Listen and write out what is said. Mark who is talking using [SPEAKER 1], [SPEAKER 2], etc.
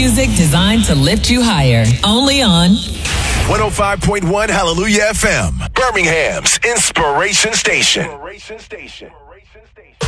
[SPEAKER 1] music designed to lift you higher. Only on
[SPEAKER 2] 105.1 Hallelujah FM, Birmingham's Inspiration Station.